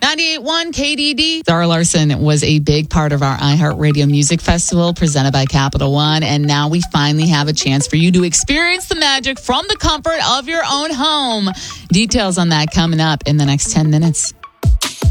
98.1 KDD. Zara Larsson was a big part of our iHeartRadio Music Festival presented by Capital One. And now we finally have a chance for you to experience the magic from the comfort of your own home. Details on that coming up in the next 10 minutes.